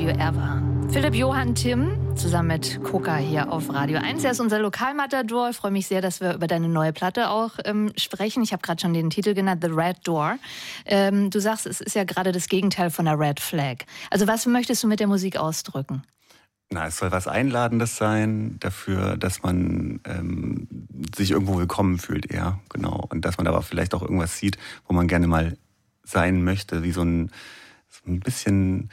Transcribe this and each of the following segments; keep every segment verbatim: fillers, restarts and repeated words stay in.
you ever? Philipp Johann Timm zusammen mit Coca hier auf Radio eins. Er ist unser Lokalmatador. Ich freue mich sehr, dass wir über deine neue Platte auch ähm, sprechen. Ich habe gerade schon den Titel genannt, The Red Door. Ähm, du sagst, es ist ja gerade das Gegenteil von der Red Flag. Also was möchtest du mit der Musik ausdrücken? Na, es soll was Einladendes sein dafür, dass man ähm, sich irgendwo willkommen fühlt eher, genau. Und dass man aber vielleicht auch irgendwas sieht, wo man gerne mal sein möchte, wie so ein, so ein bisschen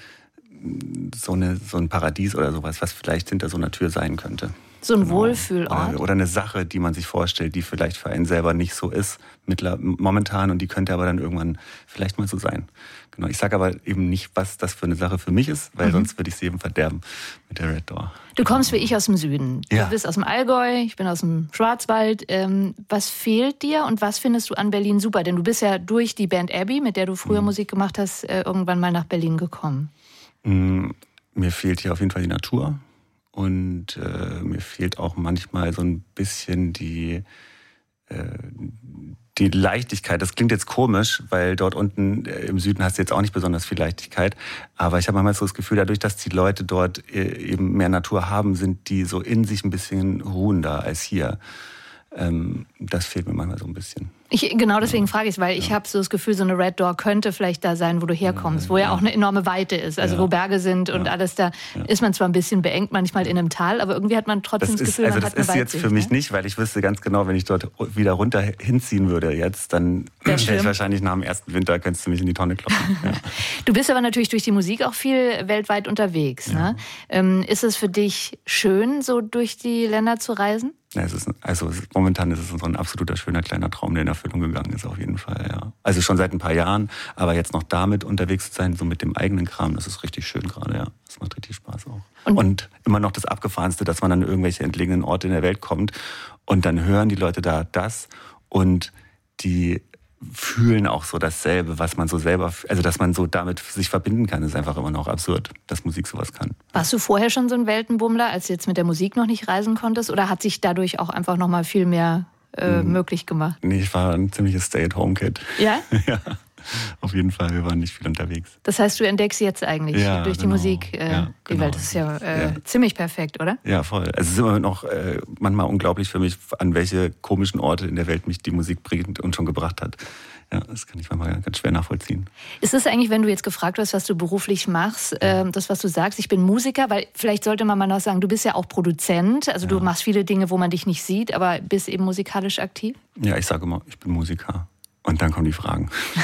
so, eine, so ein Paradies oder sowas, was vielleicht hinter so einer Tür sein könnte. So ein genau. Wohlfühlort? Oder, oder eine Sache, die man sich vorstellt, die vielleicht für einen selber nicht so ist mittler, momentan und die könnte aber dann irgendwann vielleicht mal so sein. Genau. Ich sage aber eben nicht, was das für eine Sache für mich ist, weil mhm. sonst würde ich sie eben verderben mit der Red Door. Du kommst wie ich aus dem Süden. Ja. Du bist aus dem Allgäu, ich bin aus dem Schwarzwald. Ähm, was fehlt dir und was findest du an Berlin super? Denn du bist ja durch die Band Abby, mit der du früher mhm. Musik gemacht hast, äh, irgendwann mal nach Berlin gekommen. Mhm. Mir fehlt hier auf jeden Fall die Natur. Und äh, mir fehlt auch manchmal so ein bisschen die, äh, die Leichtigkeit. Das klingt jetzt komisch, weil dort unten äh, im Süden hast du jetzt auch nicht besonders viel Leichtigkeit. Aber ich habe manchmal so das Gefühl, dadurch, dass die Leute dort äh, eben mehr Natur haben, sind die so in sich ein bisschen ruhender als hier. Ähm, das fehlt mir manchmal so ein bisschen. Ich, genau deswegen frage ich es, weil ja. ich habe so das Gefühl, so eine Red Door könnte vielleicht da sein, wo du herkommst, wo ja, ja auch eine enorme Weite ist, also ja. wo Berge sind und ja. alles da. Ja. Ist man zwar ein bisschen beengt manchmal in einem Tal, aber irgendwie hat man trotzdem das, das Gefühl, ist, also man hat eine Weitsicht. Das ist jetzt für mich ne? nicht, weil ich wüsste ganz genau, wenn ich dort wieder runter hinziehen würde jetzt, dann wäre ich wahrscheinlich nach dem ersten Winter, könntest du mich in die Tonne kloppen. Ja. Du bist aber natürlich durch die Musik auch viel weltweit unterwegs. Ja. Ne? Ähm, ist es für dich schön, so durch die Länder zu reisen? Ja, es ist, also momentan ist es so ein absoluter schöner kleiner Traum, der in Erfüllung gegangen ist, auf jeden Fall, ja. Also schon seit ein paar Jahren, aber jetzt noch damit unterwegs zu sein, so mit dem eigenen Kram, das ist richtig schön gerade, ja. Das macht richtig Spaß auch. Und, und immer noch das Abgefahrenste, dass man an irgendwelche entlegenen Orte in der Welt kommt und dann hören die Leute da das und die fühlen auch so dasselbe, was man so selber, also dass man so damit sich verbinden kann, ist einfach immer noch absurd, dass Musik sowas kann. Warst du vorher schon so ein Weltenbummler, als du jetzt mit der Musik noch nicht reisen konntest, oder hat sich dadurch auch einfach noch mal viel mehr äh, hm. möglich gemacht? Nee, ich war ein ziemliches Stay-at-home-Kid. Ja? Ja, auf jeden Fall, wir waren nicht viel unterwegs. Das heißt, du entdeckst jetzt eigentlich ja, durch die genau. Musik äh, ja, die genau. Welt. Das ist ja, äh, ja ziemlich perfekt, oder? Ja, voll. Also es ist immer noch äh, manchmal unglaublich für mich, an welche komischen Orte in der Welt mich die Musik bringt und schon gebracht hat. Ja, das kann ich manchmal ganz schwer nachvollziehen. Ist es eigentlich, wenn du jetzt gefragt wirst, was du beruflich machst, äh, das, was du sagst, ich bin Musiker, weil vielleicht sollte man mal noch sagen, du bist ja auch Produzent, also ja. du machst viele Dinge, wo man dich nicht sieht, aber bist eben musikalisch aktiv? Ja, ich sage immer, ich bin Musiker. Und dann kommen die Fragen.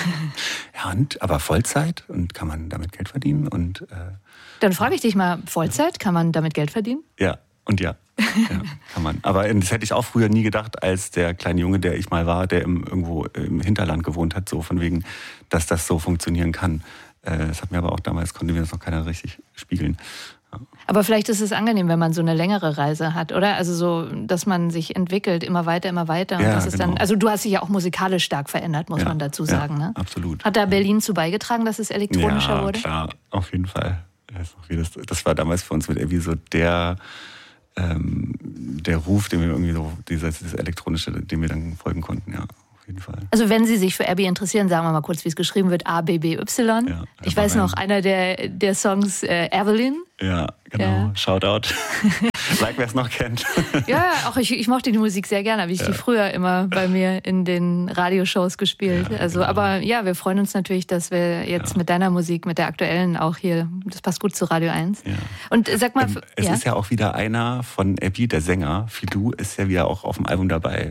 Ja, und, aber Vollzeit? Und kann man damit Geld verdienen? Und äh, dann frage ich dich mal, Vollzeit, kann man damit Geld verdienen? Ja, und ja. Ja, kann man. Aber das hätte ich auch früher nie gedacht, als der kleine Junge, der ich mal war, der im, irgendwo im Hinterland gewohnt hat, so von wegen, dass das so funktionieren kann. Das hat mir aber auch damals, konnte mir das noch keiner richtig spiegeln. Ja. Aber vielleicht ist es angenehm, wenn man so eine längere Reise hat, oder? Also so, dass man sich entwickelt, immer weiter, immer weiter. Und ja, das ist genau. dann, also du hast dich ja auch musikalisch stark verändert, muss ja, man dazu sagen. Ja, ne? absolut. Hat da Berlin zu beigetragen, dass es elektronischer ja, wurde? Ja, klar, auf jeden Fall. Das, das war damals für uns mit irgendwie so der... Ähm, der Ruf, den wir irgendwie so, dieses, dieses elektronische, dem wir dann folgen konnten, ja, auf jeden Fall. Also wenn Sie sich für Abby interessieren, sagen wir mal kurz, wie es geschrieben wird, A B B Y. Ja, ich weiß noch, einer der, der Songs, äh, Evelyn. Ja, genau, ja. Shoutout. Like, wer es noch kennt. Ja, auch ich, ich mochte die Musik sehr gerne, habe ich ja. die früher immer bei mir in den Radioshows gespielt. Ja, also, genau. Aber ja, wir freuen uns natürlich, dass wir jetzt ja. mit deiner Musik, mit der aktuellen auch hier, das passt gut zu Radio eins. Ja. Und sag mal... Ähm, es ja? ist ja auch wieder einer von Abby, der Sänger, Filou, ist ja wieder auch auf dem Album dabei.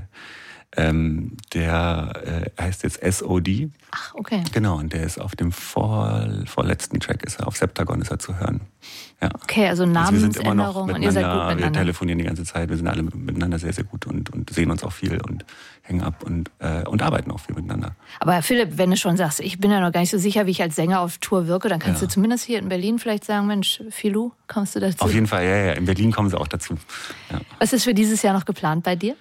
Ähm, der äh, heißt jetzt S O D. Ach, okay. Genau, und der ist auf dem vor, vorletzten Track, ist er auf Septagon ist er zu hören. Ja. Okay, also Namensänderung also und ihr seid gut miteinander. Wir telefonieren die ganze Zeit, wir sind alle miteinander sehr, sehr gut und, und sehen uns auch viel und hängen ab und, äh, und arbeiten auch viel miteinander. Aber Philipp, wenn du schon sagst, ich bin ja noch gar nicht so sicher, wie ich als Sänger auf Tour wirke, dann kannst ja. du zumindest hier in Berlin vielleicht sagen, Mensch, Filou, kommst du dazu? Auf jeden Fall, ja, ja. In Berlin kommen sie auch dazu. Ja. Was ist für dieses Jahr noch geplant bei dir?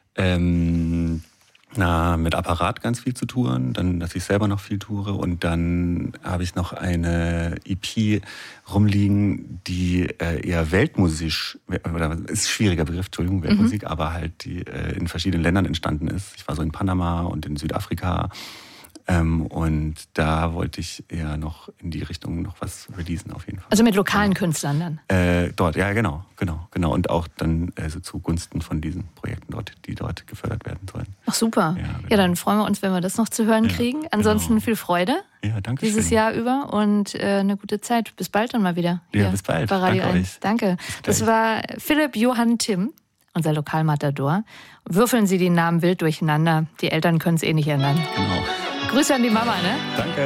Ähm, na, mit Apparat ganz viel zu touren, dann, dass ich selber noch viel toure und dann habe ich noch eine E P rumliegen, die äh, eher weltmusisch, oder ist ein schwieriger Begriff, Entschuldigung, Weltmusik, mhm. aber halt die äh, in verschiedenen Ländern entstanden ist. Ich war so in Panama und in Südafrika Ähm, und da wollte ich eher noch in die Richtung noch was releasen auf jeden Fall. Also mit lokalen genau. Künstlern dann? Äh, dort, ja genau, genau, genau. Und auch dann also zugunsten von diesen Projekten dort, die dort gefördert werden sollen. Ach super. Ja, genau. Ja, dann freuen wir uns, wenn wir das noch zu hören ja, kriegen. Ansonsten genau. viel Freude ja, danke dieses schön. Jahr über und äh, eine gute Zeit. Bis bald dann mal wieder. Ja, bis bald. Bei Radio danke eins. euch. Danke. Das war Philipp Johann Timm, unser Lokalmatador. Würfeln Sie die Namen wild durcheinander. Die Eltern können es eh nicht ändern. Genau. Grüße an die Mama, ne? Danke.